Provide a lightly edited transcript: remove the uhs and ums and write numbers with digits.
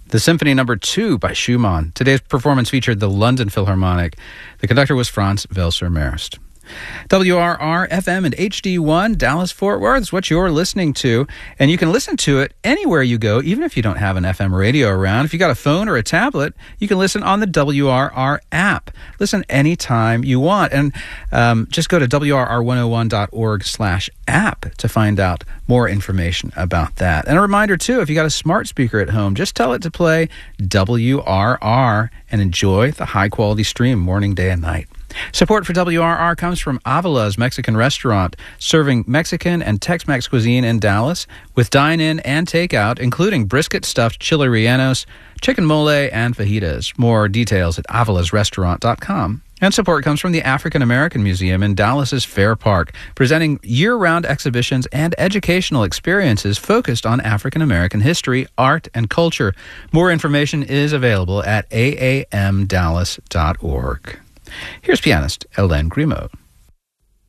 The Symphony No. 2 by Schumann. Today's performance featured the London Philharmonic. The conductor was Franz Welser-Merst. WRR FM and HD1 Dallas Fort Worth is what you're listening to, and you can listen to it anywhere you go, even if you don't have an FM radio around. If you got a phone or a tablet, you can listen on the WRR app. Listen anytime you want, and just go to WRR101.org/app to find out more information about that. And a reminder too, if you got a smart speaker at home, just tell it to play WRR and enjoy the high quality stream morning, day, and night. Support for WRR comes from Avila's Mexican Restaurant, serving Mexican and Tex-Mex cuisine in Dallas with dine-in and takeout, including brisket stuffed chili rellenos, chicken mole, and fajitas. More details at avilasrestaurant.com. And support comes from the African American Museum in Dallas's Fair Park, presenting year-round exhibitions and educational experiences focused on African American history, art, and culture. More information is available at aamdallas.org. Here's pianist Hélène Grimaud.